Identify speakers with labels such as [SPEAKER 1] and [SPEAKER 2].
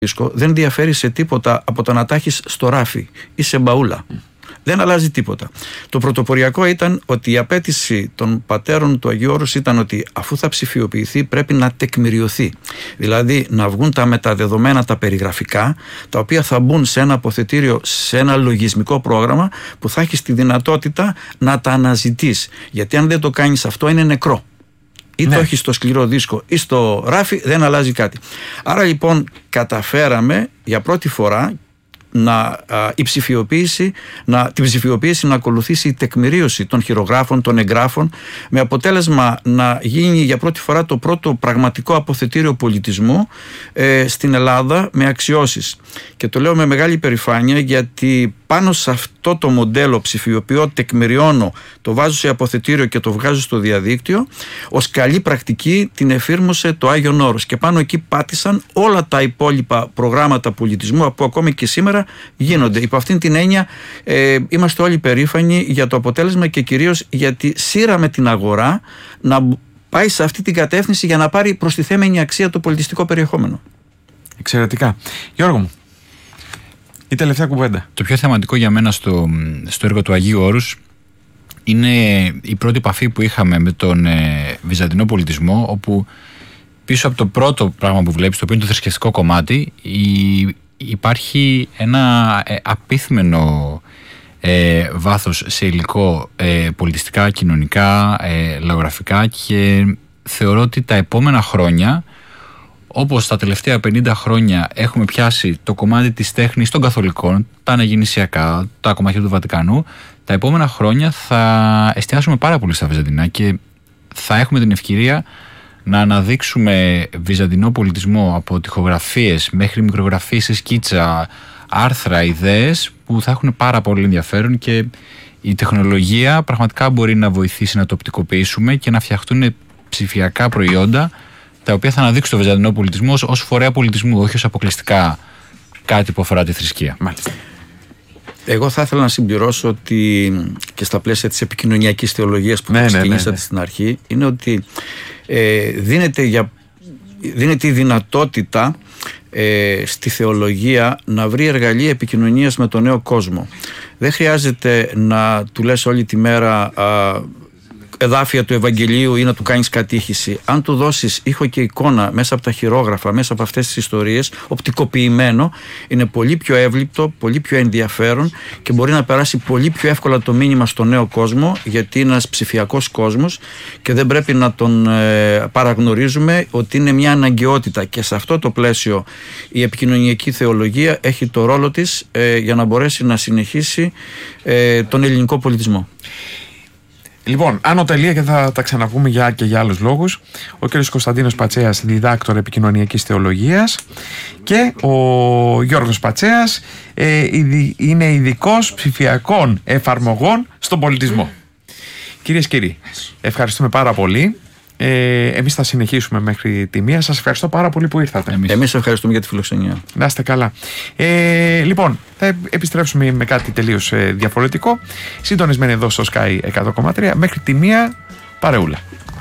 [SPEAKER 1] δίσκο δεν διαφέρει σε τίποτα από το να τα έχεις στο ράφι ή σε μπαούλα. Δεν αλλάζει τίποτα. Το πρωτοποριακό ήταν ότι η απέτηση των πατέρων του Αγίου Όρους ήταν ότι αφού θα ψηφιοποιηθεί πρέπει να τεκμηριωθεί. Δηλαδή να βγουν τα μεταδεδομένα, τα περιγραφικά, τα οποία θα μπουν σε ένα αποθετήριο, σε ένα λογισμικό πρόγραμμα που θα έχεις τη δυνατότητα να τα αναζητείς. Γιατί αν δεν το κάνεις αυτό είναι νεκρό. Ή το έχει στο σκληρό δίσκο ή στο ράφι, δεν αλλάζει κάτι. Άρα λοιπόν καταφέραμε για πρώτη φορά την ψηφιοποίηση να ακολουθήσει η τεκμηρίωση των χειρογράφων, των εγγράφων, με αποτέλεσμα να γίνει για πρώτη φορά το πρώτο πραγματικό αποθετήριο πολιτισμού στην Ελλάδα με αξιώσεις. Και το λέω με μεγάλη περηφάνεια, γιατί πάνω σε αυτό το μοντέλο ψηφιοποιώ, τεκμηριώνω, το βάζω σε αποθετήριο και το βγάζω στο διαδίκτυο, ως καλή πρακτική την εφήρμοσε το Άγιον Όρος, και πάνω εκεί πάτησαν όλα τα υπόλοιπα προγράμματα πολιτισμού που ακόμη και σήμερα γίνονται. Υπό αυτήν την έννοια είμαστε όλοι περήφανοι για το αποτέλεσμα, και κυρίως γιατί σύραμε την αγορά να πάει σε αυτή την κατεύθυνση για να πάρει προστιθέμενη αξία το πολιτιστικό περιεχόμενο.
[SPEAKER 2] Εξαιρετικά. Γιώργο μου, η τελευταία κουβέντα.
[SPEAKER 3] Το πιο θεματικό για μένα στο έργο του Αγίου Όρους είναι η πρώτη επαφή που είχαμε με τον βυζαντινό πολιτισμό, όπου πίσω από το πρώτο πράγμα που βλέπεις, το οποίο είναι το θρησκευτικό κομμάτι, υπάρχει ένα απίθμενο βάθος σε υλικό, πολιτιστικά, κοινωνικά, λαογραφικά, και θεωρώ ότι τα επόμενα χρόνια, όπως τα τελευταία 50 χρόνια έχουμε πιάσει το κομμάτι της τέχνης των καθολικών, τα αναγεννησιακά, τα κομμάτια του Βατικανού, τα επόμενα χρόνια θα εστιάσουμε πάρα πολύ στα βυζαντινά και θα έχουμε την ευκαιρία να αναδείξουμε βυζαντινό πολιτισμό από τοιχογραφίες μέχρι μικρογραφίες σε σκίτσα, άρθρα, ιδέες που θα έχουν πάρα πολύ ενδιαφέρον, και η τεχνολογία πραγματικά μπορεί να βοηθήσει να το οπτικοποιήσουμε και να φτιαχτούν ψηφιακά προϊόντα τα οποία θα αναδείξουν το βυζαντινό πολιτισμό ως φορέα πολιτισμού, όχι ως αποκλειστικά κάτι που αφορά τη θρησκεία.
[SPEAKER 2] Μάλιστα.
[SPEAKER 1] Εγώ θα ήθελα να συμπληρώσω ότι και στα πλαίσια της επικοινωνιακής θεολογίας που ξεκινήσατε στην αρχή, είναι ότι δίνεται η δυνατότητα στη θεολογία να βρει εργαλεία επικοινωνίας με τον νέο κόσμο. Δεν χρειάζεται να του λες όλη τη μέρα εδάφια του Ευαγγελίου ή να του κάνεις κατήχηση. Αν του δώσεις ήχο και εικόνα μέσα από τα χειρόγραφα, μέσα από αυτές τις ιστορίες, οπτικοποιημένο, είναι πολύ πιο εύληπτο, πολύ πιο ενδιαφέρον και μπορεί να περάσει πολύ πιο εύκολα το μήνυμα στο νέο κόσμο, γιατί είναι ένας ψηφιακός κόσμος και δεν πρέπει να τον παραγνωρίζουμε ότι είναι μια αναγκαιότητα, και σε αυτό το πλαίσιο η επικοινωνιακή θεολογία έχει το ρόλο της για να μπορέσει να συνεχίσει τον ελληνικό πολιτισμό.
[SPEAKER 2] Λοιπόν, άνω τελεία, και θα τα ξαναπούμε για άλλους λόγους. Ο κ. Κωνσταντίνος Πατσέας, διδάκτορ επικοινωνιακής θεολογίας, και ο Γιώργος Πατσέας είναι ειδικός ψηφιακών εφαρμογών στον πολιτισμό. Κυρίες και κύριοι, ευχαριστούμε πάρα πολύ. Εμείς θα συνεχίσουμε μέχρι τη 1. Σας ευχαριστώ πάρα πολύ που ήρθατε.
[SPEAKER 1] Εμείς ευχαριστούμε για τη φιλοξενία.
[SPEAKER 2] Να είστε καλά. Λοιπόν, θα επιστρέψουμε με κάτι τελείως διαφορετικό. Συντονισμένοι εδώ στο Sky 100,3. Μέχρι τη 1, παρεούλα.